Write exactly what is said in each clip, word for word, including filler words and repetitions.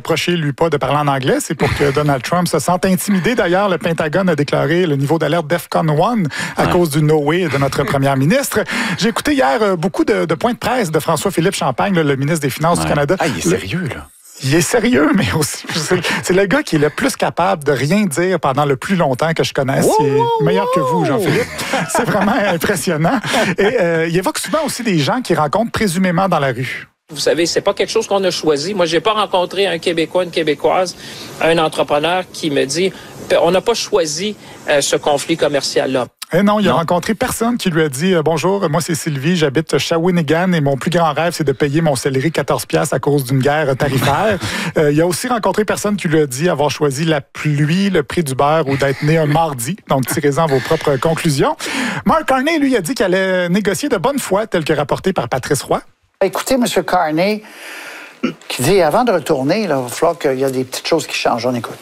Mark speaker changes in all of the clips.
Speaker 1: reprochez-lui pas de parler en anglais, c'est pour que Donald Trump se sente intimidé. D'ailleurs, le Pentagone a déclaré le niveau d'alerte DEFCON un à ouais. cause du no way de notre première ministre. J'ai écouté hier beaucoup de, de points de presse de François-Philippe Champagne, là, le ministre des Finances ouais. du Canada.
Speaker 2: Ah, il est sérieux, là.
Speaker 1: Il est sérieux, mais aussi, c'est, c'est le gars qui est le plus capable de rien dire pendant le plus longtemps que je connaisse. Wow, il est wow, meilleur wow. que vous, Jean-Philippe. C'est vraiment impressionnant. Et euh, il évoque souvent aussi des gens qu'il rencontre présumément dans la rue.
Speaker 3: Vous savez, c'est pas quelque chose qu'on a choisi. Moi, j'ai pas rencontré un Québécois, une Québécoise, un entrepreneur qui me dit on n'a pas choisi euh, ce conflit commercial-là.
Speaker 1: Eh non, il a
Speaker 2: non.
Speaker 1: rencontré personne qui lui a dit euh, « Bonjour, moi c'est Sylvie, j'habite Shawinigan et mon plus grand rêve, c'est de payer mon céleri quatorze piastres à cause d'une guerre tarifaire. euh, » Il a aussi rencontré personne qui lui a dit avoir choisi la pluie, le prix du beurre ou d'être né un mardi. Donc, tirez-en vos propres conclusions. Mark Carney, lui, a dit qu'elle allait négocier de bonne foi, tel que rapporté par Patrice Roy.
Speaker 4: Écoutez, M. Carney, qui dit avant de retourner, là, il va falloir qu'il y a des petites choses qui changent. On écoute.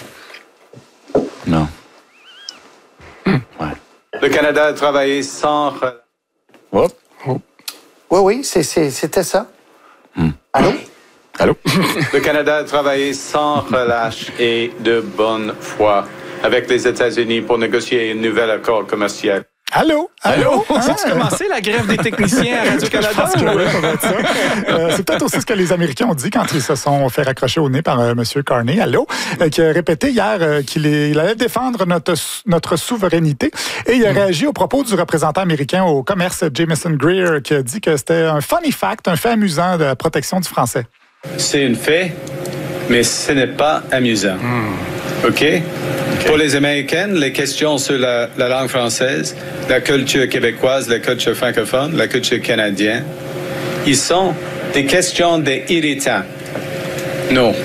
Speaker 2: Non.
Speaker 5: Hum. Ouais. Le Canada a travaillé sans...
Speaker 2: Oh.
Speaker 4: Oh. Oui, oui, c'est, c'est, c'était ça.
Speaker 2: Mm.
Speaker 4: Allô?
Speaker 2: Allô?
Speaker 5: Le Canada a travaillé sans relâche et de bonne foi avec les États-Unis pour négocier un nouvel accord commercial.
Speaker 1: Allô? Allô?
Speaker 6: Ah, c'est-tu commencé la grève des techniciens à Radio-Canada?
Speaker 1: Je pense que oui, ça va être ça. Euh, c'est peut-être aussi ce que les Américains ont dit quand ils se sont fait raccrocher au nez par euh, M. Carney, allô, euh, qui a répété hier euh, qu'il est, il allait défendre notre, notre souveraineté. Et il a mm. réagi au propos du représentant américain au commerce, Jameson Greer, qui a dit que c'était un funny fact, un fait amusant de la protection du français.
Speaker 5: C'est un fait, mais ce n'est pas amusant. Mm. OK? Okay. Pour les Américaines, les questions sur la, la langue française, la culture québécoise, la culture francophone, la culture canadienne, ils sont des questions d'irritants. Non.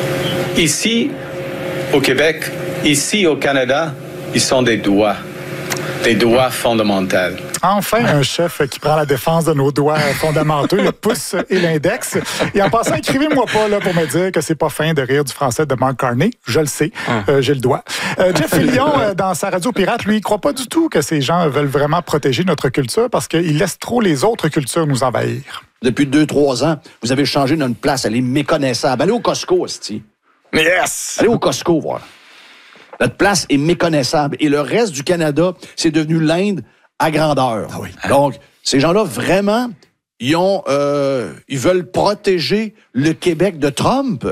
Speaker 5: Ici, au Québec, ici au Canada, ils sont des droits. Des droits fondamentaux.
Speaker 1: Enfin, un chef qui prend la défense de nos droits fondamentaux, le pouce et l'index. Et en passant, écrivez-moi pas là, pour me dire que c'est pas fin de rire du français de Mark Carney. Je le sais, euh, j'ai le droit. Euh, Jeff Fillion, euh, dans sa radio pirate, lui, il croit pas du tout que ces gens veulent vraiment protéger notre culture parce qu'ils laissent trop les autres cultures nous envahir.
Speaker 7: Depuis deux, trois ans, vous avez changé notre place. Elle est méconnaissable. Allez au Costco, esti.
Speaker 1: Yes!
Speaker 7: Allez au Costco, voir. Notre place est méconnaissable. Et le reste du Canada, c'est devenu l'Inde à grandeur.
Speaker 1: Ah oui.
Speaker 7: Donc, ces gens-là, vraiment, ils, ont, euh, ils veulent protéger le Québec de Trump.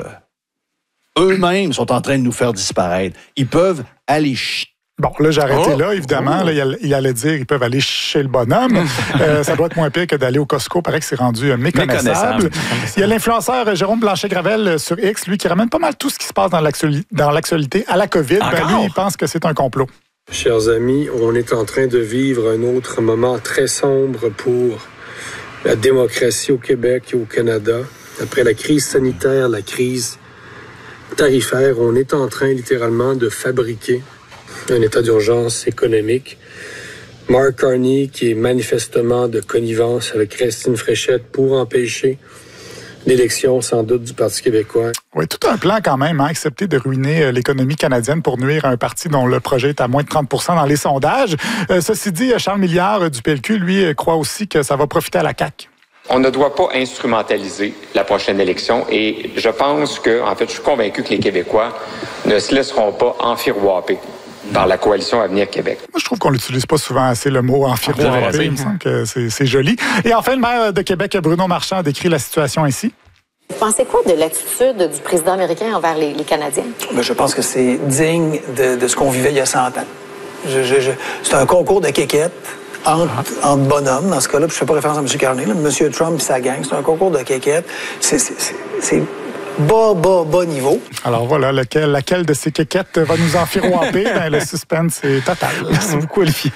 Speaker 7: Eux-mêmes sont en train de nous faire disparaître. Ils peuvent aller chier.
Speaker 1: Bon, là, j'ai arrêté
Speaker 7: oh.
Speaker 1: là, évidemment.
Speaker 7: Oh.
Speaker 1: Là, il allait dire ils peuvent aller chez le bonhomme. euh, ça doit être moins pire que d'aller au Costco. Paraît que c'est rendu euh, méconnaissable. méconnaissable. Il y a l'influenceur Jérôme Blanchet-Gravel sur X, lui, qui ramène pas mal tout ce qui se passe dans l'actualité, dans l'actualité à la COVID. Ben, lui, il pense que c'est un complot.
Speaker 8: Chers amis, on est en train de vivre un autre moment très sombre pour la démocratie au Québec et au Canada. Après la crise sanitaire, la crise tarifaire, on est en train littéralement de fabriquer un état d'urgence économique. Mark Carney, qui est manifestement de connivence avec Christine Fréchette pour empêcher l'élection, sans doute, du Parti québécois.
Speaker 1: Oui, tout un plan quand même, hein, accepter de ruiner l'économie canadienne pour nuire à un parti dont le projet est à moins de trente pour cent dans les sondages. Euh, ceci dit, Charles Milliard du P L Q, lui, croit aussi que ça va profiter à la C A Q.
Speaker 9: On ne doit pas instrumentaliser la prochaine élection et je pense que, en fait, je suis convaincu que les Québécois ne se laisseront pas enfiroiper par la coalition Avenir Québec.
Speaker 1: Moi, je trouve qu'on n'utilise pas souvent assez le mot enfiroiper. Il me semble que c'est, c'est joli. Et enfin, le maire de Québec, Bruno Marchand, a décrit la situation ainsi.
Speaker 10: Vous pensez quoi de l'attitude du président américain envers les, les Canadiens?
Speaker 11: Bien, je pense que c'est digne de, de ce qu'on vivait il y a cent ans. Je, je, je, c'est un concours de kékettes entre, ah. entre bonhommes, dans ce cas-là. Puis je ne fais pas référence à M. Carney, là, M. Trump et sa gang. C'est un concours de kékettes. C'est... c'est, c'est, c'est bas, bas, bas niveau.
Speaker 1: Alors voilà, lequel, laquelle de ces kékettes va nous enfiroiper? Ben, le suspense est total.
Speaker 6: Merci beaucoup, Olivier.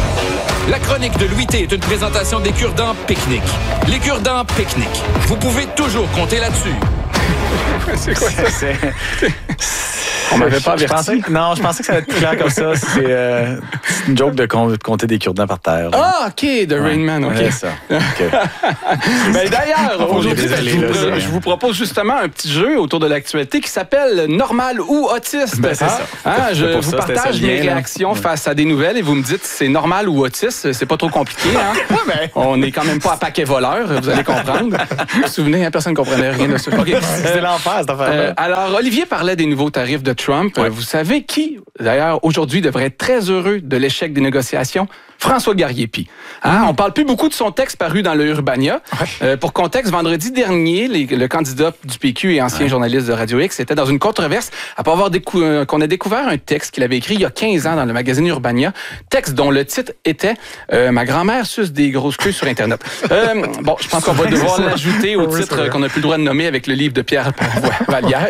Speaker 12: La chronique de Louis T est une présentation des cure-dents Picnic. Les cure-dents Picnic. Vous pouvez toujours compter là-dessus.
Speaker 6: C'est quoi ça? C'est... On m'avait pas
Speaker 2: Je
Speaker 6: averti.
Speaker 2: pensais que- non, je pensais que ça allait être plus clair comme ça. C'est euh, c'est une joke de, com- de compter des cure-dents par terre. là.
Speaker 6: Ah, OK, The Rain Man, OK.
Speaker 2: Ouais, ça. OK.
Speaker 6: Ben, d'ailleurs,
Speaker 2: On est
Speaker 6: aujourd'hui,
Speaker 2: désolé,
Speaker 6: je, vous,
Speaker 2: là,
Speaker 6: pro-
Speaker 2: c'est-
Speaker 6: je vous propose justement un petit jeu autour de l'actualité qui s'appelle Normal ou Autiste.
Speaker 2: Ben, c'est ça.
Speaker 6: Hein,
Speaker 2: C'est
Speaker 6: je
Speaker 2: pour
Speaker 6: vous
Speaker 2: ça, c'était
Speaker 6: partage
Speaker 2: ça le
Speaker 6: mes
Speaker 2: lien, là.
Speaker 6: réactions
Speaker 2: Ouais.
Speaker 6: face à des nouvelles et vous me dites si c'est normal ou autiste. C'est pas trop compliqué. Hein? On n'est quand même pas à paquet voleur, vous allez comprendre. Vous vous souvenez, hein, personne ne comprenait rien de ça. OK.
Speaker 2: C'est l'enfer, cette affaire-là.
Speaker 6: Euh, alors, Olivier parlait des nouveaux tarifs de Trump.
Speaker 2: Ouais.
Speaker 6: Euh, Vous savez qui, d'ailleurs, aujourd'hui, devrait être très heureux de l'échec des négociations? François Garriépi. Hein? On parle plus beaucoup de son texte paru dans le Urbania. Euh, pour contexte, vendredi dernier, les- le candidat du P Q et ancien journaliste de Radio X était dans une controverse après avoir décou- euh, qu'on a découvert un texte qu'il avait écrit il y a quinze ans dans le magazine Urbania, texte dont le titre était euh, « Ma grand-mère suce des grosses queues sur Internet ». Euh, bon, je pense qu'on va devoir l'ajouter au
Speaker 1: Oui, c'est
Speaker 6: titre
Speaker 1: vrai.
Speaker 6: qu'on n'a plus le droit de nommer avec le livre de Pierre Vallière.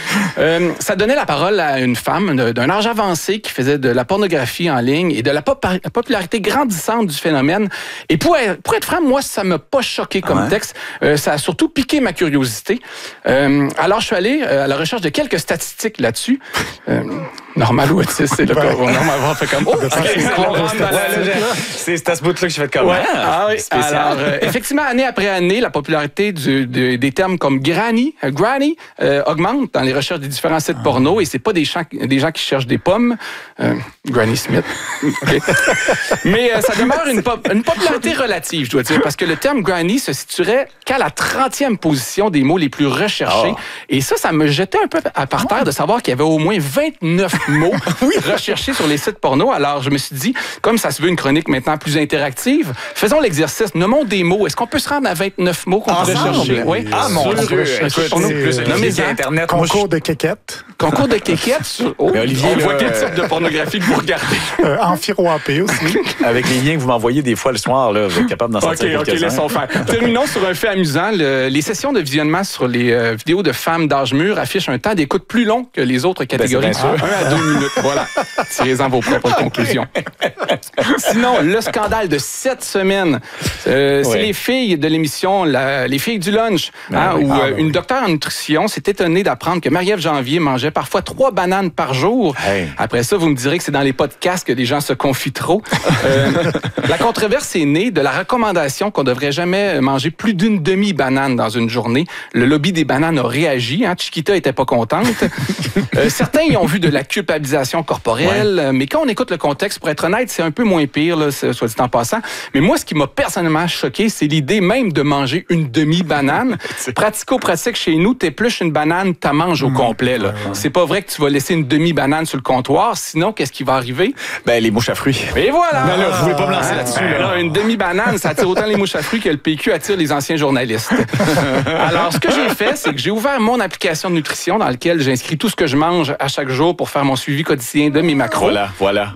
Speaker 6: Euh, ça donnait la parole à une femme de- d'un âge avancé qui faisait de la pornographie en ligne et de la, pop- la popularité grandissante du phénomène. Et pour être, pour être franc, moi, ça m'a pas choqué comme
Speaker 2: Ouais.
Speaker 6: texte. Euh, ça a surtout piqué ma curiosité. Euh, alors, je suis allé euh, à la recherche de quelques statistiques là-dessus. Euh, normal ou autiste, c'est le cas. On normalement fait comme... Oh, ok, on rentre dans la-
Speaker 2: C'est c'est à ce bout-là que je fais de comme.
Speaker 6: Ouais. Ah oui.
Speaker 2: spécial.
Speaker 6: Alors, euh, effectivement, année après année, la popularité du- de- des termes comme granny, euh, granny euh, augmente dans les recherches des différents sites porno et c'est pas des gens, des gens qui cherchent des pommes. Euh, Granny Smith. OK. Mais euh, ça demeure une, pop- une popularité relative, je dois dire, parce que le terme granny se situerait qu'à la trentième position des mots les plus recherchés. Et ça, ça me jetait un peu à par terre de savoir qu'il y avait au moins vingt-neuf mots recherchés sur les sites porno. Alors, je me suis dit, comme ça se veut une chronique maintenant plus interactive, faisons l'exercice. Nommons des mots. Est-ce qu'on peut se rendre à vingt-neuf mots qu'on pourrait
Speaker 2: Ensemble?
Speaker 6: chercher? Oui.
Speaker 2: Ah, mon
Speaker 6: Sur-
Speaker 2: Dieu.
Speaker 6: sur-
Speaker 2: Écoute,
Speaker 6: porno.
Speaker 2: c'est-
Speaker 6: Nommez-en.
Speaker 2: Internet. Moi,
Speaker 1: Concours de quéquettes.
Speaker 6: Concours de quéquettes. sur- Oh,
Speaker 2: Mais Olivier,
Speaker 6: on voit
Speaker 2: là,
Speaker 6: quel
Speaker 2: euh,
Speaker 6: type de pornographie que vous regardez.
Speaker 1: Euh, Amphiroapé aussi.
Speaker 2: Avec les liens que vous m'envoyez des fois le soir, là, vous êtes capable d'en
Speaker 6: OK,
Speaker 2: sortir
Speaker 6: OK,
Speaker 2: quelques-uns.
Speaker 6: laissons faire. Terminons sur un fait amusant. Le- les sessions de visionnement sur les euh, vidéos de femmes d'âge mûr affichent un temps d'écoute plus long que les autres catégories.
Speaker 2: Ben, c'est bien sûr.
Speaker 6: un à deux minutes. Voilà. Tirez-en vos propres conclusions. Sinon, le scandale de cette semaine, euh, c'est
Speaker 2: Oui.
Speaker 6: les filles de l'émission la- Les filles du lunch, hein,
Speaker 2: oui.
Speaker 6: où
Speaker 2: Ah,
Speaker 6: euh,
Speaker 2: ben
Speaker 6: une
Speaker 2: oui.
Speaker 6: docteure en nutrition s'est étonnée d'apprendre que Marie-Ève Janvier mangeait parfois trois bananes par jour.
Speaker 2: Hey.
Speaker 6: Après ça, vous me direz que c'est dans les podcasts que les gens se confient trop. Euh, la controverse est née de la recommandation qu'on devrait jamais manger plus d'une demi-banane dans une journée. Le lobby des bananes a réagi. Hein. Chiquita était pas contente. Euh, certains y ont vu de la culpabilisation corporelle, euh, mais quand on écoute le contexte, pour être honnête, c'est un peu moins pire, là, c'est- soit dit en passant. Mais moi, ce qui m'a personnellement choqué, c'est l'idée même de manger une demi-banane. Pratico-pratique chez nous, t'épluches une banane, t'as manges au complet. Là. C'est pas vrai que tu vas laisser une demi-banane sur le comptoir, sinon, qu'est-ce qui va arriver?
Speaker 2: Ben, les mouches à fruits.
Speaker 6: Et voilà!
Speaker 2: Ben là, vous pouvez pas me lancer
Speaker 6: Hein?
Speaker 2: là-dessus,
Speaker 6: Ben
Speaker 2: là.
Speaker 6: là, une demi-banane, ça attire autant les mouches à fruits que le P Q attire les anciens journalistes. Alors, ce que j'ai fait, c'est que j'ai ouvert mon application de nutrition dans laquelle j'inscris tout ce que je mange à chaque jour pour faire mon suivi quotidien de mes macros.
Speaker 2: Voilà, voilà.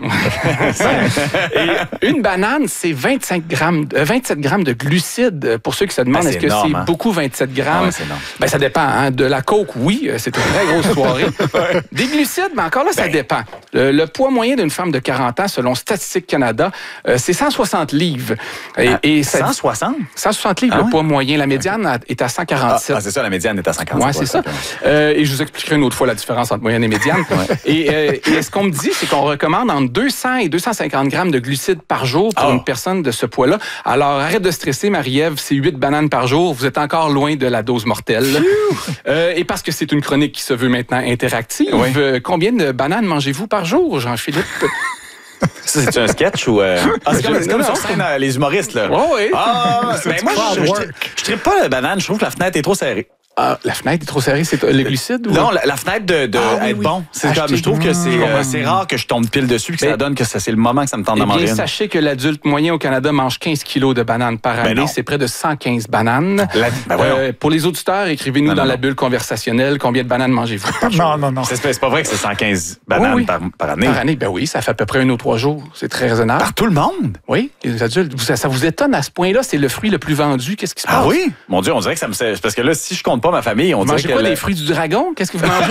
Speaker 6: Et une banane, c'est vingt-cinq grammes, euh, vingt-sept grammes de glucides. Pour ceux qui se demandent,
Speaker 2: Ah,
Speaker 6: est-ce
Speaker 2: c'est
Speaker 6: que
Speaker 2: énorme,
Speaker 6: c'est
Speaker 2: hein?
Speaker 6: beaucoup vingt-sept
Speaker 2: Ah
Speaker 6: grammes?
Speaker 2: ouais, c'est énorme.
Speaker 6: Ben, ça dépend. Hein? De la coke, oui, euh, c'est une très grosse soirée. Des glucides, mais encore là,
Speaker 2: Ben.
Speaker 6: ça dépend. Le, le poids moyen d'une femme de quarante ans, selon Statistique Canada, euh, c'est cent soixante livres. Et,
Speaker 2: Ah,
Speaker 6: et ça-
Speaker 2: cent soixante?
Speaker 6: cent soixante livres,
Speaker 2: Ah
Speaker 6: le
Speaker 2: ouais?
Speaker 6: poids moyen. La médiane a- est à cent
Speaker 2: Ah,
Speaker 6: quarante-sept.
Speaker 2: ah, c'est ça, la médiane est à cent quarante.
Speaker 6: Oui, c'est ça. Euh, et je vous expliquerai une autre fois la différence entre moyenne et médiane. Et, euh, et ce qu'on me dit, c'est qu'on recommande entre deux cents et deux cent cinquante grammes de glucides par jour pour
Speaker 2: Oh.
Speaker 6: une personne de ce poids-là. Alors, arrête de stresser, Marie-Ève, c'est huit bananes par jour. Vous êtes encore loin de la dose mortelle. Euh, et parce que c'est une chronique qui se veut maintenant interactive,
Speaker 2: Oui.
Speaker 6: euh, combien de bananes mangez-vous par jour, Jean-Philippe?
Speaker 2: Ça, c'est un sketch ou. Euh... Ah, c'est comme, c'est comme
Speaker 6: Non,
Speaker 2: sur
Speaker 6: non.
Speaker 2: scène, euh, les humoristes, là.
Speaker 6: Oui, oui.
Speaker 2: Ah, ben moi, je, je,
Speaker 1: crowd
Speaker 2: je, je trippe pas la banane. Je trouve que la fenêtre est trop serrée.
Speaker 6: Ah, la fenêtre est trop serrée, c'est les glucides? Ou...
Speaker 2: Non, la, la fenêtre de, de
Speaker 6: Ah, oui,
Speaker 2: être
Speaker 6: oui.
Speaker 2: bon. C'est
Speaker 6: Acheter.
Speaker 2: comme, je trouve que c'est,
Speaker 6: Mmh.
Speaker 2: euh, c'est rare que je tombe pile dessus et que ça
Speaker 6: Mais-
Speaker 2: donne que ça, c'est le moment que ça me tente
Speaker 6: Eh
Speaker 2: d'en manger
Speaker 6: bien,
Speaker 2: une.
Speaker 6: sachez que l'adulte moyen au Canada mange quinze kilos de bananes par
Speaker 2: Ben
Speaker 6: année.
Speaker 2: non.
Speaker 6: C'est près de cent quinze bananes.
Speaker 2: La- ben voyons.
Speaker 6: Euh, pour les auditeurs, écrivez-nous
Speaker 2: Non,
Speaker 6: dans
Speaker 2: non,
Speaker 6: la
Speaker 2: non.
Speaker 6: bulle conversationnelle combien de bananes mangez-vous par jour.
Speaker 1: Non, non, non.
Speaker 2: C'est, c'est pas vrai que c'est cent quinze bananes
Speaker 6: Oui, oui.
Speaker 2: Par, par année.
Speaker 6: Par année, ben oui, ça fait à peu près un ou trois jours. C'est très raisonnable.
Speaker 2: Par tout le monde?
Speaker 6: Oui, les adultes, vous- ça, ça vous étonne à ce point-là? C'est le fruit le plus vendu. Qu'est-ce qui se passe?
Speaker 2: Ah oui? Mon Dieu, on dirait que ça me. C'est parce que là, si je compte pas ma famille. On
Speaker 6: vous
Speaker 2: dirait
Speaker 6: mangez
Speaker 2: que
Speaker 6: quoi,
Speaker 2: la...
Speaker 6: des fruits du dragon? Qu'est-ce que vous mangez?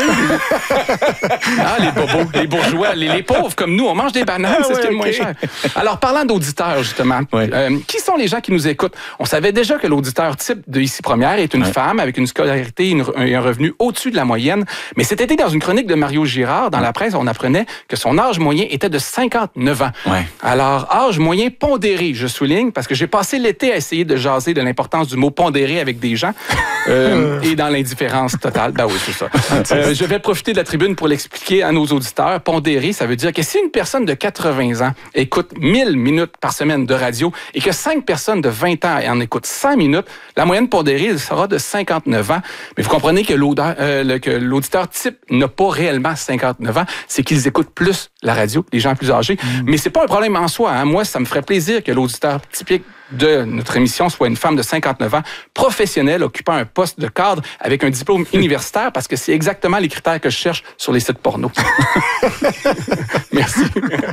Speaker 6: Ah, les bobos, les bourgeois, les, les pauvres comme nous, on mange des bananes, ah, c'est ouais, ce qui est le moins okay. cher. Alors, parlant d'auditeurs, justement, ouais. euh, qui sont les gens qui nous écoutent? On savait déjà que l'auditeur type de Ici Première est une ouais. femme avec une scolarité et un revenu au-dessus de la moyenne. Mais cet été, dans une chronique de Mario Girard, dans la presse, on apprenait que son âge moyen était de cinquante-neuf ans. Ouais. Alors, âge moyen pondéré, je souligne, parce que j'ai passé l'été à essayer de jaser de l'importance du mot pondéré avec des gens euh, et dans l'indifférence totale. Ben oui, c'est ça. Euh, je vais profiter de la tribune pour l'expliquer à nos auditeurs. Pondéré, ça veut dire que si une personne de quatre-vingts ans écoute mille minutes par semaine de radio et que cinq personnes de vingt ans en écoutent cent minutes, la moyenne pondérée sera de cinquante-neuf ans. Mais vous comprenez que, euh, le, que l'auditeur type n'a pas réellement cinquante-neuf ans, c'est qu'ils écoutent plus la radio, les gens plus âgés. Mmh. Mais c'est pas un problème en soi. Hein. Moi, ça me ferait plaisir que l'auditeur typique de notre émission soit une femme de cinquante-neuf ans, professionnelle, occupant un poste de cadre avec un diplôme universitaire, parce que c'est exactement les critères que je cherche sur les sites porno. Merci.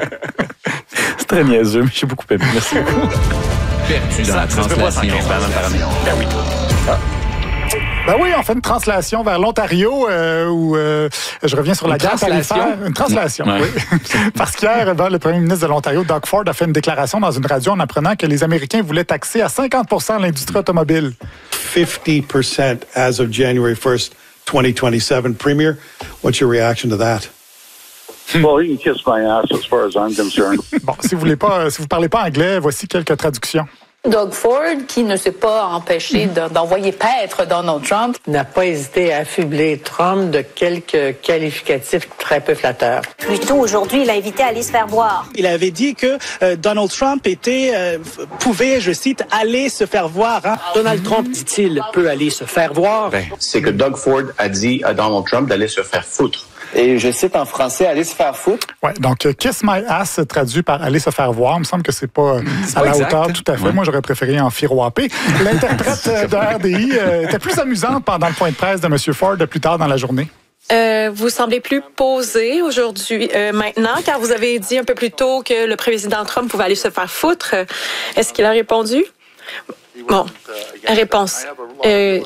Speaker 2: C'est très niaiseux, mais j'ai beaucoup aimé. Merci beaucoup.
Speaker 12: Perdu dans la translation.
Speaker 2: Ben oui.
Speaker 1: Ah. Ben oui, on fait une translation vers l'Ontario euh, où euh, je reviens sur la guerre tarifaire. Une translation, ouais. oui. Parce qu'hier, ben, le premier ministre de l'Ontario, Doug Ford, a fait une déclaration dans une radio en apprenant que les Américains voulaient taxer à cinquante pour cent l'industrie automobile.
Speaker 13: fifty percent as of January first, twenty twenty-seven. Premier, what's your reaction to that?
Speaker 14: Well, he can kiss my ass as far as I'm concerned.
Speaker 1: Bon, si vous voulez pas, si vous parlez pas anglais, voici quelques traductions.
Speaker 15: Doug Ford, qui ne s'est pas empêché de, d'envoyer paître Donald Trump,
Speaker 16: n'a pas hésité à affubler Trump de quelques qualificatifs très peu flatteurs.
Speaker 17: Plutôt aujourd'hui, il a invité à aller se faire voir.
Speaker 18: Il avait dit que euh, Donald Trump était, euh, pouvait, je cite, aller se faire voir. Hein.
Speaker 16: Donald Trump, dit-il, peut aller se faire voir.
Speaker 19: Ben, c'est que Doug Ford a dit à Donald Trump d'aller se faire foutre.
Speaker 20: Et je cite en français, aller se faire foutre.
Speaker 1: Oui, donc « kiss my ass » traduit par « aller se faire voir ». Il me semble que c'est pas c'est à pas la exact. hauteur tout à fait. Ouais. Moi, j'aurais préféré en firouaper. L'interprète de R D I euh, était plus amusante pendant le point de presse de M. Ford plus tard dans la journée.
Speaker 21: Euh, vous semblez plus posé aujourd'hui, euh, maintenant, car vous avez dit un peu plus tôt que le président Trump pouvait aller se faire foutre. Est-ce qu'il a répondu? Bon, réponse. Euh,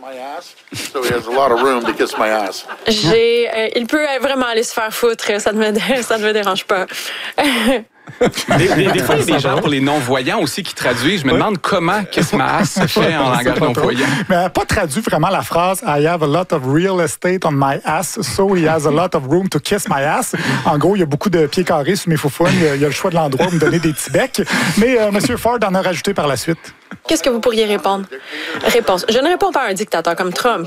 Speaker 21: j'ai, euh, il peut vraiment aller se faire foutre, ça ne me, ça ne me dérange pas.
Speaker 6: Des, des, des fois, il y a des gens pour les non-voyants aussi qui traduisent. Je me demande comment Kiss My Ass se fait en langage non-voyant.
Speaker 1: Mais elle n'a pas traduit vraiment la phrase « I have a lot of real estate on my ass, so he has a lot of room to kiss my ass ». En gros, il y a beaucoup de pieds carrés sur mes foufounes. Il y a le choix de l'endroit où me donner des petits becs. Mais euh, M. Ford en a rajouté par la suite.
Speaker 21: Qu'est-ce que vous pourriez répondre? Réponse. Je ne réponds pas à un dictateur comme Trump.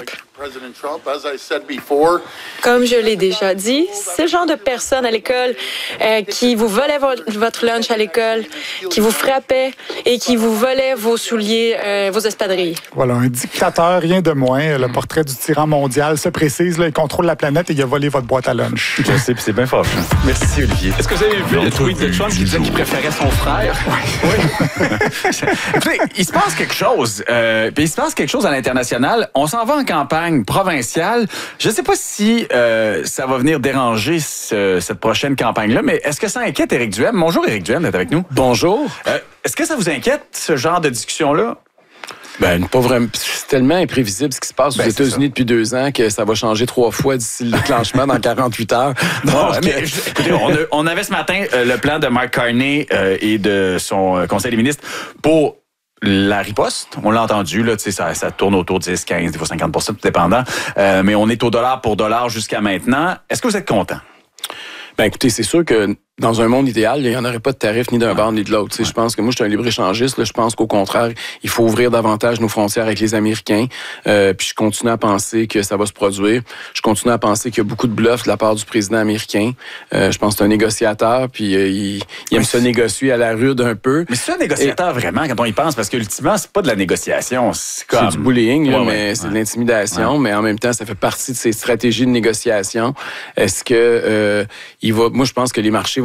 Speaker 21: Comme je l'ai déjà dit, c'est le genre de personne à l'école euh, qui vous volait vo- votre lunch à l'école, qui vous frappait et qui vous volait vos souliers, euh, vos espadrilles.
Speaker 1: Voilà, un dictateur, rien de moins. Le portrait du tyran mondial se précise. Là, il contrôle la planète et il a volé votre boîte à lunch.
Speaker 2: Je sais, puis c'est bien fort. Merci, Olivier.
Speaker 6: Est-ce que vous avez vu le tweet de Trump qui disait qu'il préférait son frère?
Speaker 2: Oui. oui. Écoutez, il se passe quelque chose. Euh, puis il se passe quelque chose à l'international. On s'en va en campagne provinciale. Je ne sais pas si euh, ça va venir déranger ce, cette prochaine campagne-là, mais est-ce que ça inquiète Éric Duhem? Bonjour Éric Duhem d'être avec nous.
Speaker 22: Bonjour.
Speaker 2: Euh, est-ce que ça vous inquiète, ce genre de discussion-là?
Speaker 22: Ben, pas vraiment. C'est tellement imprévisible ce qui se passe aux ben, États-Unis depuis deux ans que ça va changer trois fois d'ici le déclenchement dans quarante-huit heures.
Speaker 2: Donc, non, mais, écoutez, on, a, on avait ce matin euh, le plan de Mark Carney euh, et de son euh, conseil des ministres pour la riposte. On l'a entendu, là, ça, ça tourne autour de dix, quinze, des fois cinquante pour cent, tout dépendant. Euh, mais on est au dollar pour dollar jusqu'à maintenant. Est-ce que vous êtes content?
Speaker 22: Ben, écoutez, c'est sûr que dans un monde idéal, il n'y en aurait pas de tarif ni d'un bord ni de l'autre. Ouais. Je pense que moi, je suis un libre-échangiste. Là, je pense qu'au contraire, il faut ouvrir davantage nos frontières avec les Américains. Euh, puis je continue à penser que ça va se produire. Je continue à penser qu'il y a beaucoup de bluffs de la part du président américain. Euh, je pense que c'est un négociateur, puis euh, il, il aime se négocier à la rude un peu.
Speaker 2: Mais c'est un négociateur Et, vraiment quand on y pense, parce que ultimement, c'est pas de la négociation. C'est, comme...
Speaker 22: c'est du bullying, là,
Speaker 2: ouais,
Speaker 22: mais
Speaker 2: ouais,
Speaker 22: c'est
Speaker 2: ouais.
Speaker 22: de l'intimidation. Ouais. Mais en même temps, ça fait partie de ses stratégies de négociation. Est-ce que euh, il va... Moi, je pense que les marchés vont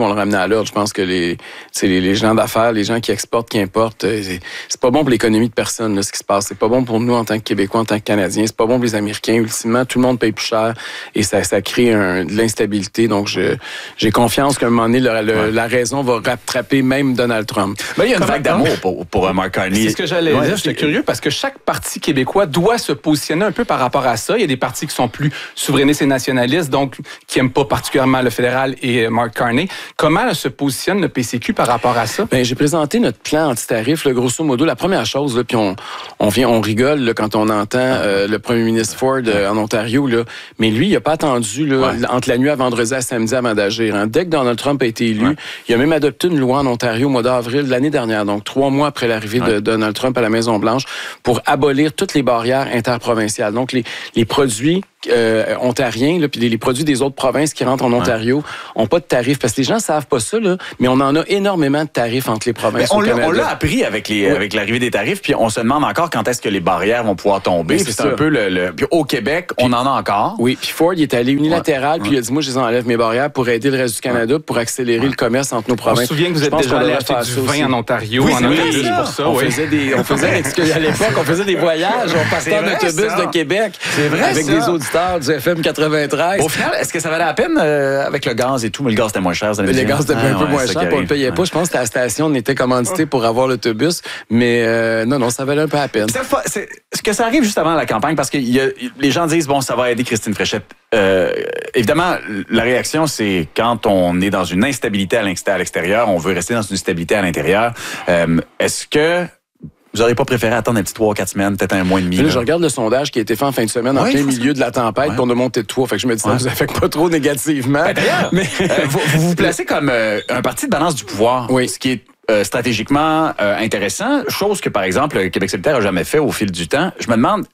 Speaker 22: vont le ramener à l'ordre. Je pense que les, les, les gens d'affaires, les gens qui exportent, qui importent, c'est, c'est pas bon pour l'économie de personne, là, ce qui se passe. C'est pas bon pour nous en tant que Québécois, en tant que Canadiens. C'est pas bon pour les Américains. Ultimement, tout le monde paye plus cher et ça, ça crée un, de l'instabilité. Donc, je, j'ai confiance qu'à un moment donné, le, le, ouais. la raison va rattraper même Donald Trump.
Speaker 2: Ben, il y a une vague d'amour pour, pour Mark Carney.
Speaker 6: C'est ce que j'allais
Speaker 2: ouais,
Speaker 6: dire. J'étais curieux parce que chaque parti québécois doit se positionner un peu par rapport à ça. Il y a des partis qui sont plus souverainistes et nationalistes, donc qui n'aiment pas particulièrement le fédéral et Mark Carney. Comment se positionne le P C Q par rapport à ça?
Speaker 22: Ben, j'ai présenté notre plan anti-tarif, là, grosso modo. La première chose, là, puis on, on vient, on rigole là, quand on entend euh, le premier ministre Ford euh, en Ontario, là, mais lui, il n'a pas attendu là, ouais. entre la nuit à vendredi à samedi avant d'agir. Hein. Dès que Donald Trump a été élu, ouais. il a même adopté une loi en Ontario au mois d'avril de l'année dernière, donc trois mois après l'arrivée ouais. de Donald Trump à la Maison-Blanche, pour abolir toutes les barrières interprovinciales. Donc, les, les produits Euh, ontariens, là, puis les, les produits des autres provinces qui rentrent en Ontario ouais. ont pas de tarifs. Parce que les gens savent pas ça, là, mais on en a énormément de tarifs entre les provinces
Speaker 2: on
Speaker 22: au Canada.
Speaker 2: On l'a appris avec, les, oui. avec l'arrivée des tarifs, puis on se demande encore quand est-ce que les barrières vont pouvoir tomber. Oui, c'est, c'est un peu le... le puis au Québec, puis, on en a encore.
Speaker 22: Oui, puis Ford, il est allé unilatéral, ouais. puis il a dit, moi, je les enlève mes barrières pour aider le reste du Canada, pour accélérer ouais. le commerce entre nos provinces.
Speaker 6: On se souvient que vous êtes déjà allé acheter du vin en Ontario,
Speaker 22: oui,
Speaker 6: en autobus pour ça.
Speaker 22: On faisait des... On faisait, à l'époque, on faisait des voyages, on partait en autobus de Québec avec des auditeurs du F M quatre-vingt-treize.
Speaker 2: Au final, est-ce que ça valait la peine euh, avec le gaz et tout? Mais le gaz était moins cher.
Speaker 22: Le gaz était ah, un peu ouais, moins cher, on ne le payait ouais. pas. Je pense que à la station, on était commandité pour avoir l'autobus. Mais euh, non, non, ça valait un peu la peine.
Speaker 2: C'est, est-ce que ça arrive juste avant la campagne? Parce que y a, les gens disent, bon, ça va aider Christine Fréchette. Euh, évidemment, la réaction, c'est quand on est dans une instabilité à l'extérieur, on veut rester dans une stabilité à l'intérieur. Euh, est-ce que vous n'auriez pas préféré attendre un petit trois ou quatre semaines, peut-être un mois et demi?
Speaker 22: Là, là. Je regarde le sondage qui a été fait en fin de semaine, ouais, en plein milieu de la tempête, puis ouais. on a monté de trois. Fait que je me dis, ouais. ça vous affecte pas trop négativement.
Speaker 2: Ben, d'ailleurs, mais euh, vous, vous vous placez comme euh, un parti de balance du pouvoir, oui. ce qui est euh, stratégiquement euh, intéressant, chose que, par exemple, le Québec solidaire n'a jamais fait au fil du temps. Je me demande...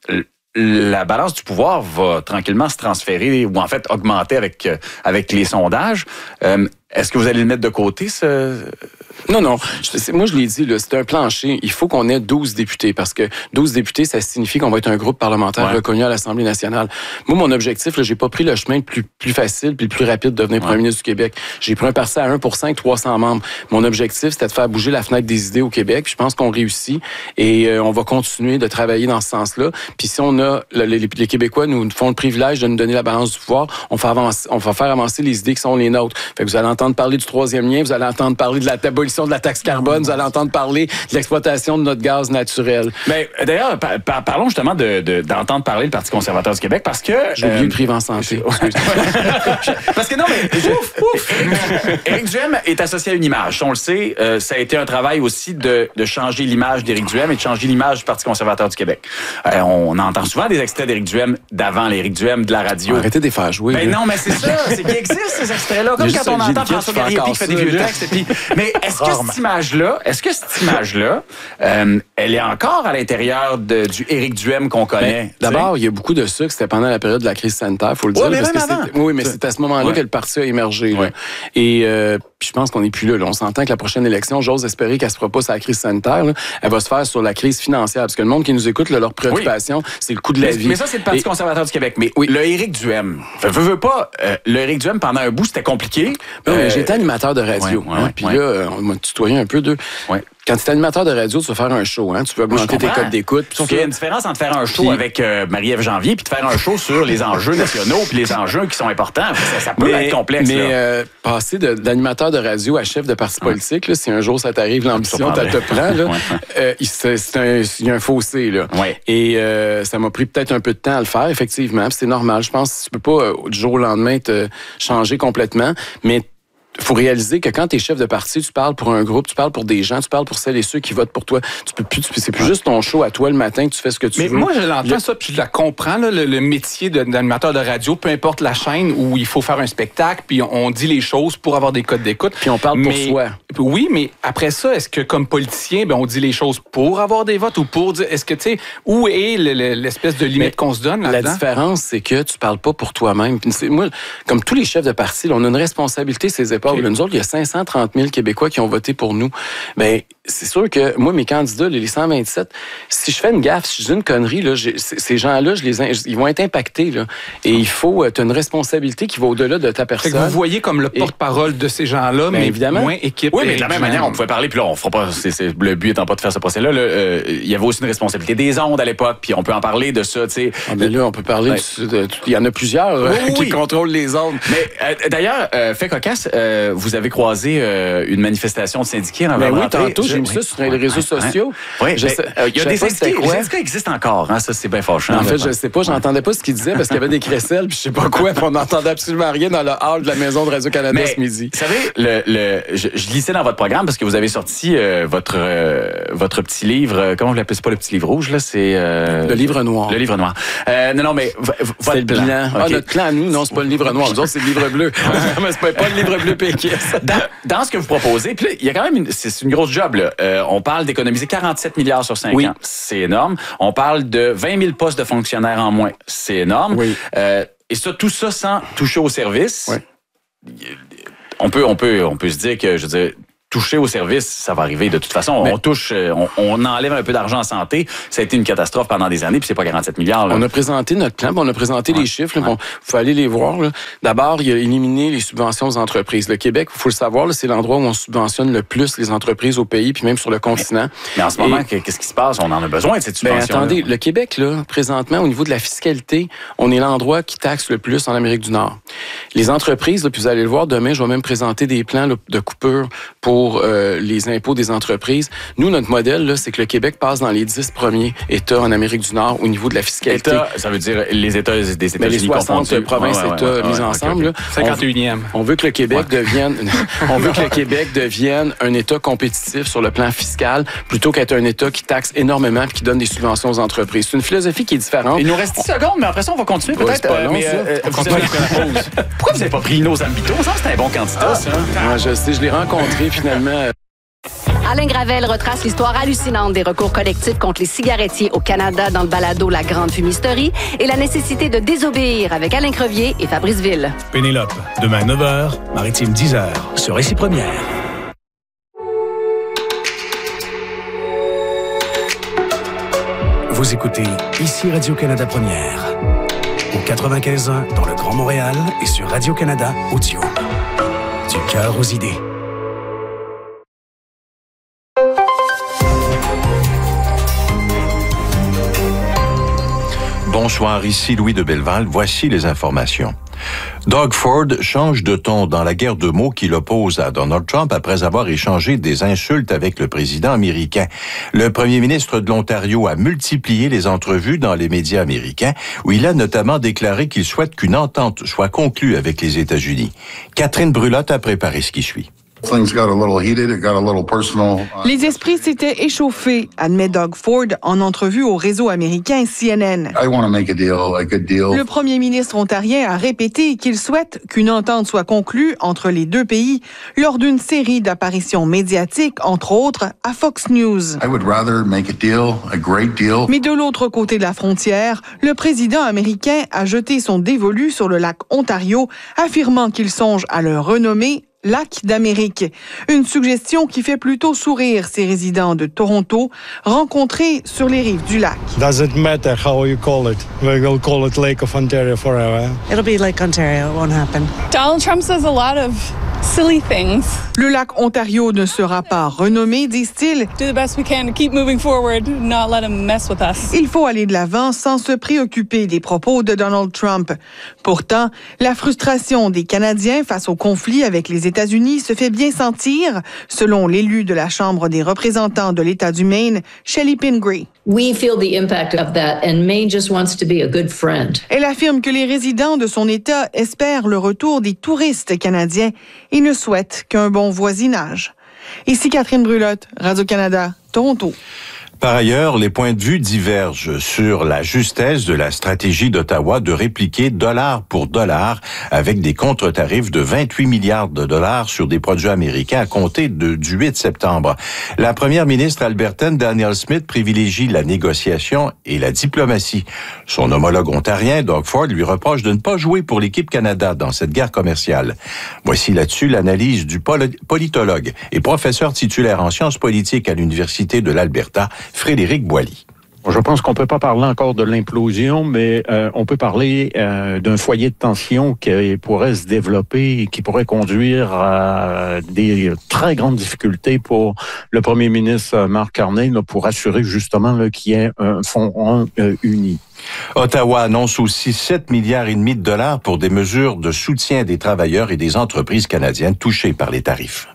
Speaker 2: La balance du pouvoir va tranquillement se transférer ou en fait augmenter avec, euh, avec les sondages. Euh, est-ce que vous allez le mettre de côté, ce...
Speaker 22: Non, non. Je, moi, je l'ai dit, là, c'est un plancher. Il faut qu'on ait douze députés parce que douze députés, ça signifie qu'on va être un groupe parlementaire ouais. reconnu à l'Assemblée nationale. Moi, mon objectif, là, j'ai pas pris le chemin le plus, plus facile puis le plus rapide de devenir ouais. premier ministre du Québec. J'ai pris un parti à un pour cinq, trois cents membres. Mon objectif, c'était de faire bouger la fenêtre des idées au Québec. Puis je pense qu'on réussit et euh, on va continuer de travailler dans ce sens-là. Puis si on a, les, les, les Québécois nous font le privilège de nous donner la balance du pouvoir, on, fait avancer, on va faire avancer les idées qui sont les nôtres. Fait que vous allez entendre parler du troisième lien, vous allez entendre parler de la abolition de la taxe carbone, vous allez entendre parler de l'exploitation de notre gaz naturel.
Speaker 2: Mais d'ailleurs, par, par, parlons justement de, de, d'entendre parler le Parti conservateur du Québec parce que...
Speaker 22: J'ai oublié euh, le privé en santé.
Speaker 2: Parce que non, mais... Ouf, ouf. Éric Duhem est associé à une image. On le sait, euh, ça a été un travail aussi de, de changer l'image d'Éric Duhem et de changer l'image du Parti conservateur du Québec. Euh, on entend souvent des extraits d'Éric Duhem d'avant l'Éric Duhem de la radio.
Speaker 22: Arrêtez de les faire jouer.
Speaker 2: Ben non, mais c'est ça. C'est qu'il existe ces extraits-là. Comme quand on entend François Garriépi qui fait des vieux textes. Et puis, mais est-ce que cette image-là, est-ce que cette image-là, euh, elle est encore à l'intérieur de, du Éric Duhem qu'on connaît?
Speaker 22: Ben, d'abord, il y a beaucoup de ça que c'était pendant la période de la crise sanitaire, faut le dire.
Speaker 2: Ouais, mais
Speaker 22: parce
Speaker 2: même
Speaker 22: que
Speaker 2: avant.
Speaker 22: C'est, oui, mais c'est à ce moment-là ouais. que le parti a émergé. Ouais. Là. Et euh, je pense qu'on n'est plus là, là. On s'entend que la prochaine élection, j'ose espérer qu'elle se fera pas sur la crise sanitaire. Là. Elle va se faire sur la crise financière. Parce que le monde qui nous écoute, là, leur préoccupation, oui. c'est le coût de la
Speaker 2: mais,
Speaker 22: vie.
Speaker 2: Mais ça, c'est le Parti Et... conservateur du Québec. Mais
Speaker 22: oui.
Speaker 2: le Éric Duhem, veux, veux pas, euh, le Éric Duhem, pendant un bout, c'était compliqué.
Speaker 22: Non, euh... mais j'étais animateur de radio.
Speaker 2: Ouais, ouais,
Speaker 22: hein, puis
Speaker 2: ouais.
Speaker 22: là, on m'a tutoyé un peu d'eux. Ouais. Quand tu es animateur de radio, tu vas faire un show, hein? Tu veux augmenter tes codes d'écoute.
Speaker 2: Sauf qu'il y a une différence entre faire un show puis... avec euh, Marie-Ève Janvier puis de faire un show sur les enjeux nationaux puis les enjeux qui sont importants. Ça, ça peut mais, être complexe.
Speaker 22: Mais euh, passer de, d'animateur de radio à chef de parti ouais. politique, là, si un jour ça t'arrive, l'ambition, tu te prend, là, ouais. euh, c'est, c'est un, il y a un fossé. Là.
Speaker 2: Ouais.
Speaker 22: Et euh, ça m'a pris peut-être un peu de temps à le faire, effectivement. Puis c'est normal. Je pense que tu peux pas, euh, du jour au lendemain, te changer complètement. Mais il faut réaliser que quand tu es chef de parti, tu parles pour un groupe, tu parles pour des gens, tu parles pour celles et ceux qui votent pour toi. Tu peux plus, c'est plus juste ton show à toi le matin, tu fais ce que tu
Speaker 6: Mais
Speaker 22: veux.
Speaker 6: Mais moi, je l'entends le... ça, puis je la comprends, là, le, le métier de, d'animateur de radio, peu importe la chaîne où il faut faire un spectacle, puis on dit les choses pour avoir des codes d'écoute.
Speaker 22: Puis on parle
Speaker 6: mais,
Speaker 22: pour soi.
Speaker 6: simple, oui, mais après ça, est-ce que comme politicien, ben, on dit les choses pour avoir des votes ou pour dire, est-ce que, tu sais, où est le, le, l'espèce de limite mais qu'on se donne là-dedans?
Speaker 22: La différence, c'est que tu parles pas pour toi-même. C'est, moi, comme tous les chefs de parti, là, on a une responsabilité sur les épaules. Okay. Nous autres, il y a cinq cent trente mille Québécois qui ont voté pour nous. Ben, c'est sûr que moi, mes candidats, les cent vingt-sept, si je fais une gaffe, si je dis une connerie, là, ces gens-là, je les, ils vont être impactés. Là, et il faut, tu as une responsabilité qui va au-delà de ta personne.
Speaker 6: Fait que vous voyez comme le porte-parole de ces gens-là, mais, mais évidemment, moins équipe.
Speaker 2: Oui, mais de la même manière, on pouvait parler, puis là, on fera pas. C'est, c'est, le but étant pas de faire ce procès-là. Là, euh, il y avait aussi une responsabilité des ondes à l'époque, puis on peut en parler de ça, tu sais.
Speaker 22: Ah, mais là, on peut parler. Ouais. De, de, de, il y en a plusieurs oui, euh, qui oui. contrôlent les ondes.
Speaker 2: Mais euh, d'ailleurs, euh, fait cocasse, euh, vous avez croisé euh, une manifestation de syndiqués en
Speaker 22: ben oui, tantôt, j'ai mis ça sur les réseaux ouais, sociaux.
Speaker 2: Oui, il euh, y a des syndiqués. Les syndicats existent encore, hein, ça, c'est bien fâchant.
Speaker 22: En fait, je sais pas, j'entendais pas ce qu'ils disaient parce qu'il y avait des crécelles, puis je sais pas quoi, puis on n'entendait absolument rien dans le hall de la maison de Radio-Canada ce midi.
Speaker 2: Vous savez, le, le, je, je lisais dans votre programme parce que vous avez sorti euh, votre euh, votre petit livre, euh, comment vous l'appelez, c'est pas le petit livre rouge, là, c'est... Euh,
Speaker 22: le livre noir.
Speaker 2: Le livre noir. Euh, non, non, mais v- v-
Speaker 22: c'est le plan. Okay. Ah, notre plan à nous, non, c'est pas le livre noir. Nous autres, c'est le livre bleu. Mais c'est pas, pas le livre bleu péquiste.
Speaker 2: Dans, dans ce que vous proposez, puis il y a quand même une, c'est une grosse job, là. Euh, on parle d'économiser quarante-sept milliards sur cinq
Speaker 22: oui.
Speaker 2: ans. C'est énorme. On parle de vingt mille postes de fonctionnaires en moins. C'est énorme.
Speaker 22: Oui.
Speaker 2: Euh, et ça, tout ça sans toucher au service.
Speaker 22: Oui.
Speaker 2: On peut, on peut, on peut se dire que, je veux dire, toucher au service, ça va arriver de toute façon. Mais on touche, on, on enlève un peu d'argent en santé. Ça a été une catastrophe pendant des années, puis c'est pas quarante-sept milliards. Là.
Speaker 22: On a présenté notre plan, on a présenté
Speaker 2: ouais.
Speaker 22: les chiffres. Il
Speaker 2: ouais.
Speaker 22: bon, faut aller les voir. Là. D'abord, il a éliminé les subventions aux entreprises. Le Québec, il faut le savoir, là, c'est l'endroit où on subventionne le plus les entreprises au pays, puis même sur le continent.
Speaker 2: Mais, mais en ce moment, Et, qu'est-ce qui se passe? On en a besoin de cette subvention.
Speaker 22: Ben, attendez, le Québec, là, présentement, au niveau de la fiscalité, on est l'endroit qui taxe le plus en Amérique du Nord. Les entreprises, là, puis vous allez le voir demain, je vais même présenter des plans là, de coupure pour euh, les les impôts des entreprises. Nous, notre modèle, là, c'est que le Québec passe dans les dix premiers États en Amérique du Nord au niveau de la fiscalité.
Speaker 2: État, ça veut dire les États des États-Unis.
Speaker 22: Mais les soixante provinces ouais, ouais,
Speaker 2: États
Speaker 22: ouais, ouais, mis ouais, ensemble. Okay, okay.
Speaker 6: cinquante et unième.
Speaker 22: On, on veut que le Québec ouais. devienne, on veut que le Québec devienne un État compétitif sur le plan fiscal, plutôt qu'être un État qui taxe énormément et qui donne des subventions aux entreprises. C'est une philosophie qui est différente.
Speaker 2: Il nous reste dix secondes, mais après ça, on va continuer peut-être. Ouais,
Speaker 22: c'est pas long,
Speaker 2: mais,
Speaker 22: ça.
Speaker 2: Euh, vous avez... Pourquoi vous n'avez pas pris nos Ambito? Ça, c'est un bon candidat, ça.
Speaker 22: Ah, je sais, je l'ai rencontré finalement.
Speaker 3: Alain Gravel retrace l'histoire hallucinante des recours collectifs contre les cigarettiers au Canada dans le balado La Grande Fumisterie et la nécessité de désobéir avec Alain Crevier et Fabrice Ville.
Speaker 4: Pénélope, demain neuf heures, Maritime dix heures, sur Récit Première. Vous écoutez ici Radio-Canada Première. Au quatre-vingt-quinze ans dans le Grand Montréal et sur Radio-Canada Audio. Du cœur aux idées.
Speaker 23: Bonsoir, ici Louis de Belleval. Voici les informations. Doug Ford change de ton dans la guerre de mots qui l'oppose à Donald Trump après avoir échangé des insultes avec le président américain. Le premier ministre de l'Ontario a multiplié les entrevues dans les médias américains où il a notamment déclaré qu'il souhaite qu'une entente soit conclue avec les États-Unis. Catherine Brulotte a préparé ce qui suit.
Speaker 24: Les esprits s'étaient échauffés, admet Doug Ford en entrevue au réseau américain C N N. Le premier ministre ontarien a répété qu'il souhaite qu'une entente soit conclue entre les deux pays lors d'une série d'apparitions médiatiques, entre autres à Fox News. Mais de l'autre côté de la frontière, le président américain a jeté son dévolu sur le lac Ontario, affirmant qu'il songe à le renommer Lac d'Amérique. Une suggestion qui fait plutôt sourire ses résidents de Toronto rencontrés sur les rives du lac.
Speaker 25: Does it matter how you call it? We will call it Lake of Ontario forever.
Speaker 26: It'll be Lake Ontario. It won't happen.
Speaker 27: Donald Trump says a lot of silly things.
Speaker 24: Le lac Ontario ne sera pas renommé, disent-ils.
Speaker 27: Do the best we can to keep moving forward, not let him mess with us.
Speaker 24: Il faut aller de l'avant sans se préoccuper des propos de Donald Trump. Pourtant, la frustration des Canadiens face au conflit avec les États-Unis se fait bien sentir, selon l'élu de la Chambre des représentants de l'État du Maine, Shelley Pingree.
Speaker 28: We feel the impact of that, and Maine just wants to be a good friend.
Speaker 24: Elle affirme que les résidents de son État espèrent le retour des touristes canadiens et ne souhaitent qu'un bon voisinage. Ici Catherine Brulotte, Radio-Canada, Toronto.
Speaker 23: Par ailleurs, les points de vue divergent sur la justesse de la stratégie d'Ottawa de répliquer dollar pour dollar avec des contre-tarifs de vingt-huit milliards de dollars sur des produits américains à compter de, du huit septembre. La première ministre albertaine Danielle Smith privilégie la négociation et la diplomatie. Son homologue ontarien, Doug Ford, lui reproche de ne pas jouer pour l'équipe Canada dans cette guerre commerciale. Voici là-dessus l'analyse du politologue et professeur titulaire en sciences politiques à l'Université de l'Alberta, Frédéric Boily.
Speaker 5: Je pense qu'on peut pas parler encore de l'implosion, mais euh, on peut parler euh, d'un foyer de tension qui pourrait se développer et qui pourrait conduire à des très grandes difficultés pour le premier ministre Mark Carney là, pour assurer justement là, qu'il y ait un front euh, uni.
Speaker 23: Ottawa annonce aussi sept milliards et demi de dollars pour des mesures de soutien des travailleurs et des entreprises canadiennes touchées par les tarifs.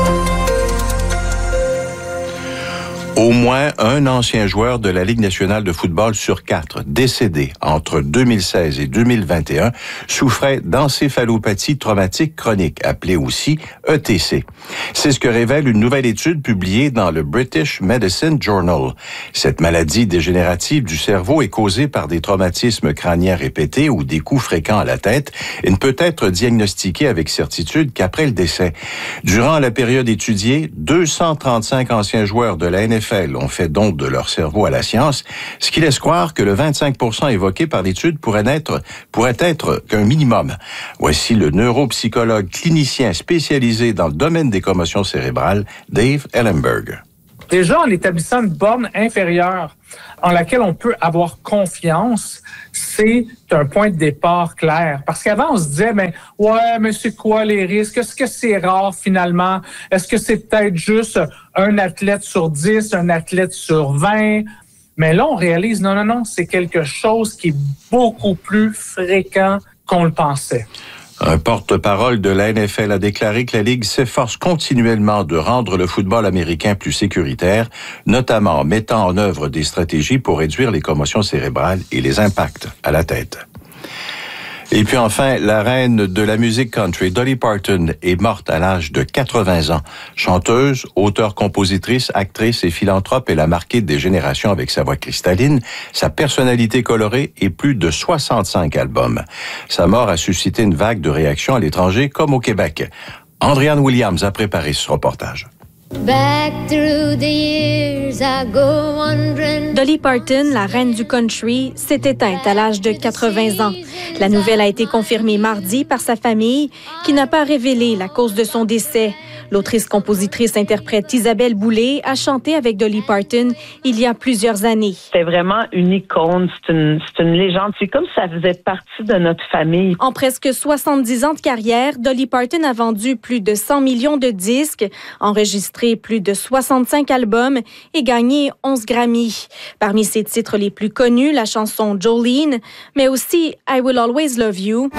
Speaker 23: Au moins un ancien joueur de la Ligue nationale de football sur quatre, décédé entre deux mille seize et deux mille vingt et un, souffrait d'encéphalopathie traumatique chronique, appelée aussi E T C. C'est ce que révèle une nouvelle étude publiée dans le British Medicine Journal. Cette maladie dégénérative du cerveau est causée par des traumatismes crâniens répétés ou des coups fréquents à la tête et ne peut être diagnostiquée avec certitude qu'après le décès. Durant la période étudiée, deux cent trente-cinq anciens joueurs de la N F L ont fait don de leur cerveau à la science, ce qui laisse croire que le vingt-cinq pour cent évoqué par l'étude pourrait n'être, pourrait être qu'un minimum. Voici le neuropsychologue clinicien spécialisé dans le domaine des commotions cérébrales, Dave Ellenberg.
Speaker 7: Déjà, en établissant une borne inférieure en laquelle on peut avoir confiance, c'est un point de départ clair. Parce qu'avant, on se disait, ben, ouais, mais c'est quoi les risques? Est-ce que c'est rare finalement? Est-ce que c'est peut-être juste un athlète sur dix, un athlète sur vingt? Mais là, on réalise, non, non, non, c'est quelque chose qui est beaucoup plus fréquent qu'on le pensait.
Speaker 23: Un porte-parole de la N F L a déclaré que la Ligue s'efforce continuellement de rendre le football américain plus sécuritaire, notamment en mettant en œuvre des stratégies pour réduire les commotions cérébrales et les impacts à la tête. Et puis enfin, la reine de la musique country, Dolly Parton, est morte à l'âge de quatre-vingts ans. Chanteuse, auteure-compositrice, actrice et philanthrope, elle a marqué des générations avec sa voix cristalline, sa personnalité colorée et plus de soixante-cinq albums. Sa mort a suscité une vague de réactions à l'étranger comme au Québec. Andréanne Williams a préparé ce reportage.
Speaker 8: Back through the years I go wandering.
Speaker 9: Dolly Parton, la reine du country, s'est éteinte à l'âge de quatre-vingts ans. La nouvelle a été confirmée mardi par sa famille, qui n'a pas révélé la cause de son décès. L'autrice-compositrice-interprète Isabelle Boulay a chanté avec Dolly Parton il y a plusieurs années.
Speaker 10: C'est vraiment une icône, c'est une, c'est une légende. C'est comme si ça faisait partie de notre famille.
Speaker 9: En presque soixante-dix ans de carrière, Dolly Parton a vendu plus de cent millions de disques, enregistré plus de soixante-cinq albums et gagné onze Grammy. Parmi ses titres les plus connus, la chanson Jolene, mais aussi I Will Always Love You.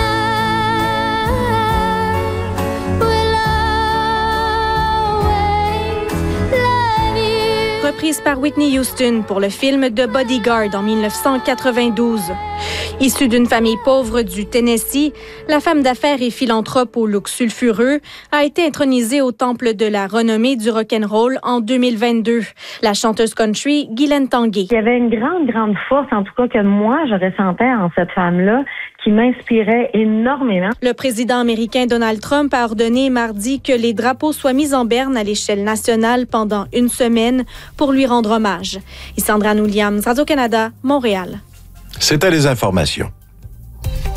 Speaker 9: Reprise par Whitney Houston pour le film The Bodyguard en dix-neuf cent quatre-vingt-douze. Issue d'une famille pauvre du Tennessee, la femme d'affaires et philanthrope au look sulfureux a été intronisée au temple de la renommée du rock'n'roll en deux mille vingt-deux. La chanteuse country, Guylaine Tanguay.
Speaker 11: Il y avait une grande, grande force, en tout cas que moi, je ressentais en cette femme-là, qui m'inspirait énormément.
Speaker 9: Le président américain Donald Trump a ordonné mardi que les drapeaux soient mis en berne à l'échelle nationale pendant une semaine pour lui rendre hommage. Andréanne Williams, Radio-Canada, Montréal.
Speaker 23: C'était les informations.